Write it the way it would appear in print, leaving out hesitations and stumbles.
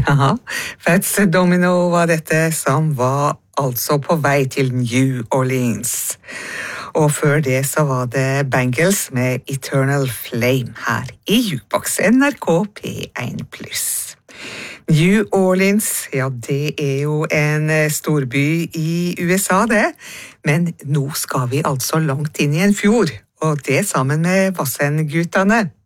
Ja, Fats Domino var dette som var altså på vei til New Orleans. Og før det så var det Bangles med Eternal Flame her i Jukebox NRK P1+. New Orleans, ja det er jo en storby i USA det, men nå skal vi altså langt inn i en fjord, og det sammen med Vassendgutane.